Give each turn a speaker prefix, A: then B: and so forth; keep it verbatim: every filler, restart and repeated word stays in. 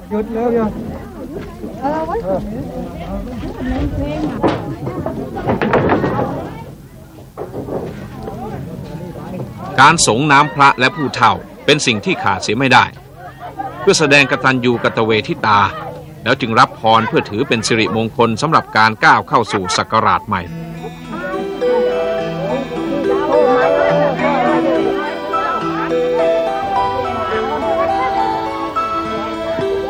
A: หยุดแล้วหยุด
B: การสงน้ำพระและผู้เฒ่าเป็นสิ่งที่ขาดเสียไม่ได้เพื่อแสดงกตัญญูกตเวทิตาแล้วจึงรับพรเพื่อถือเป็นสิริมงคลสำหรับการก้าวเข้าสู่ศักราชใหม่